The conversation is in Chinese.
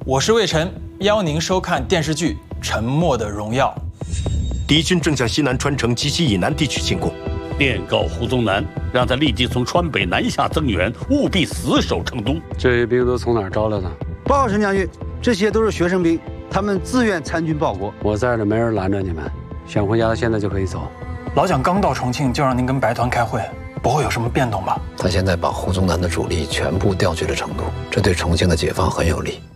我是魏晨，邀您收看电视剧《沉默的荣耀》。 敌军正向西南川城及其以南地区进攻， 电告胡宗南，让他立即从川北南下增援，务必死守成都。 这些兵都从哪儿招来的？ 报告陈将军，这些都是学生兵，他们自愿参军报国。 我在这，没人拦着你们，想回家现在就可以走。 老蒋刚到重庆就让您跟白团开会，不会有什么变动吧？ 他现在把胡宗南的主力全部调去了成都，这对重庆的解放很有利。